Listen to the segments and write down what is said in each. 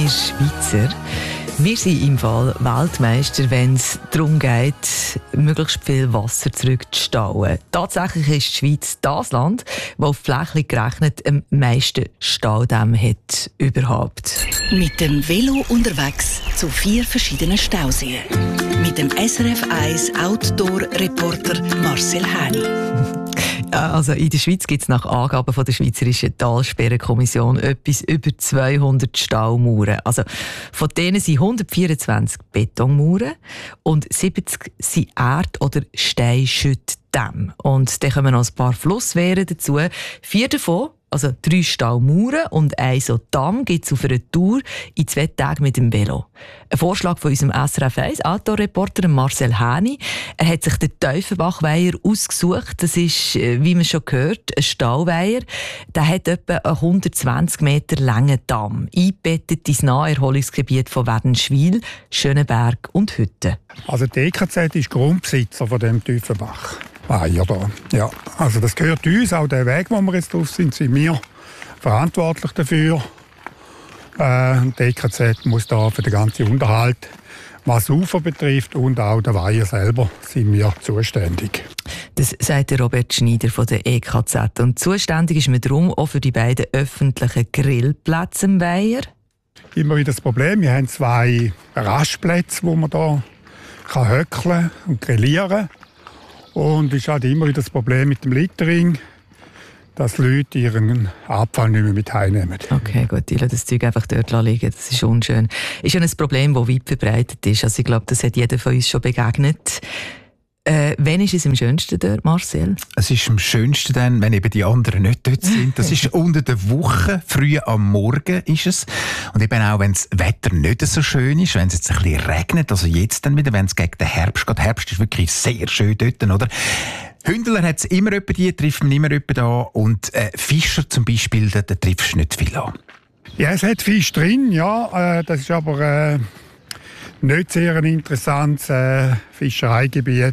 wir Schweizer, wir sind im Fall Weltmeister, wenn es darum geht, möglichst viel Wasser zurückzustauen. Tatsächlich ist die Schweiz das Land, das auf Fläche gerechnet am meisten Staudämme hat überhaupt. Mit dem Velo unterwegs zu 4 verschiedenen Stauseen. Mit dem SRF 1 Outdoor-Reporter Marcel Häni. Also in der Schweiz gibt es nach Angaben von der Schweizerischen Talsperrenkommission etwas über 200 Staumauern. Also von denen sind 124 Betonmauern und 70 sind Erd- oder Steinschüttdämme. Und dann kommen noch ein paar Flusswehren dazu. 4 davon, also 3 Staumauern und 1 so Damm, gibt es auf einer Tour in 2 Tagen mit dem Velo. Ein Vorschlag von unserem SRF 1 Outdoor-Reporter Marcel Häni. Er hat sich den Teufenbachweiher ausgesucht. Das ist, wie man schon gehört, ein Stauweiher. Der hat etwa einen 120 Meter langen Damm, eingebettet ins Naherholungsgebiet von Wädenswil, Schönenberg und Hütten. Also die EKZ ist Grundbesitzer von dem Teufenbach. Ja, da. Ja, also das gehört uns, auch der Weg, wo wir jetzt drauf sind wir verantwortlich dafür. Die EKZ muss da für den ganzen Unterhalt, was das Ufer betrifft und auch der Weiher selber, sind wir zuständig. Das sagt der Robert Schneider von der EKZ. Und zuständig ist man darum auch für die beiden öffentlichen Grillplätze im Weiher. Immer wieder das Problem, wir haben 2 Rastplätze, wo man da höckeln und grillieren kann. Und es ist halt immer wieder das Problem mit dem Littering, dass Leute ihren Abfall nicht mehr mit heimnehmen. Okay, gut, die lassen das Zeug einfach dort liegen. Das ist unschön. Ist ja ein Problem, das weit verbreitet ist. Also ich glaube, das hat jeder von uns schon begegnet. Wann ist es am schönsten dort, Marcel? Es ist am schönsten dann, wenn eben die anderen nicht dort sind. Das ist unter der Woche, früh am Morgen ist es. Und eben auch, wenn das Wetter nicht so schön ist, wenn es jetzt ein bisschen regnet, also jetzt dann wieder, wenn es gegen den Herbst geht. Herbst ist wirklich sehr schön dort, oder? Hündeler hat es immer jemanden, die trifft man immer jemanden da. Und Fischer zum Beispiel, da triffst du nicht viel an. Ja, es hat Fisch drin, ja. Das ist aber nicht sehr ein interessantes Fischereigebiet.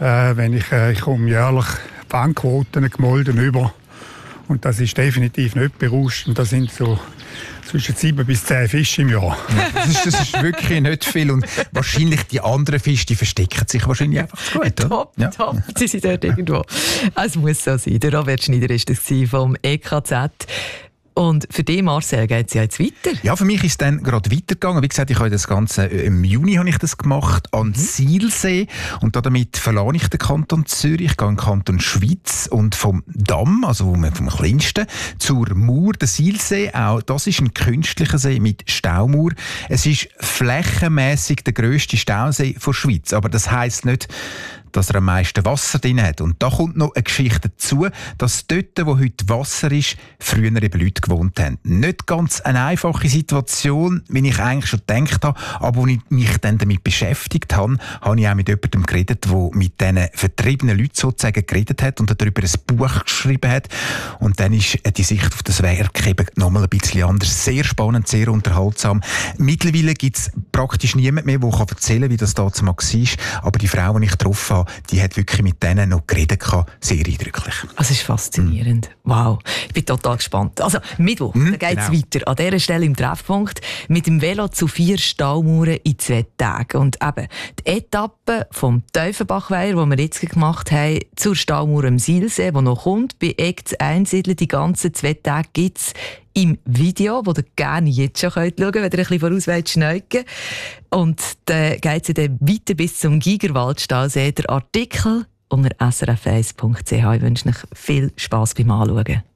Ich komme jährlich Fangquoten gemolden über. Und das ist definitiv nicht berauschend. Das sind so zwischen 7 bis 10 Fische im Jahr. Ja, das ist wirklich nicht viel. Und wahrscheinlich die anderen Fische, die verstecken sich wahrscheinlich einfach zu gut. Top. Sie sind dort irgendwo. Es muss so sein. Der Robert Schneider war das vom EKZ. Und für dich, Marcel, geht es ja jetzt weiter? Ja, für mich ist es dann gerade weitergegangen. Wie gesagt, ich habe das Ganze im Juni habe ich das gemacht, an Sihlsee. Und damit verlasse ich den Kanton Zürich, ich gehe in den Kanton Schwyz und vom Damm, also vom kleinsten, zur Mauer, der Sihlsee. Auch das ist ein künstlicher See mit Staumauer. Es ist flächenmässig der grösste Stausee der Schweiz. Aber das heisst nicht, dass er am meisten Wasser drin hat. Und da kommt noch eine Geschichte dazu, dass dort, wo heute Wasser ist, früher eben Leute gewohnt haben. Nicht ganz eine einfache Situation, wie ich eigentlich schon gedacht habe, aber als ich mich dann damit beschäftigt habe, habe ich auch mit jemandem geredet, der mit diesen vertriebenen Leuten sozusagen geredet hat und darüber ein Buch geschrieben hat. Und dann ist die Sicht auf das Werk eben nochmal ein bisschen anders. Sehr spannend, sehr unterhaltsam. Mittlerweile gibt es praktisch niemand mehr, der erzählen kann, wie das damals war. Aber die Frau, die ich getroffen habe, die hat wirklich mit denen noch geredet. Sehr eindrücklich. Das ist faszinierend. Wow. Ich bin total gespannt. Also Mittwoch, da geht es weiter. An dieser Stelle im Treffpunkt mit dem Velo zu 4 Staumauern in 2 Tagen. Und eben die Etappe vom Teufenbachweiher, die wir jetzt gemacht haben, zur Staumauer am Sihlsee, die noch kommt, bei Eck zu Einsiedeln, die ganzen 2 Tage gibt es im Video, das ihr gerne jetzt schon schauen könnt, wenn ihr ein bisschen voraus schneiden. Und dann geht es dann weiter bis zum Gigerwaldstausee. Der Artikel unter srf1.ch. Ich wünsche euch viel Spass beim Anschauen.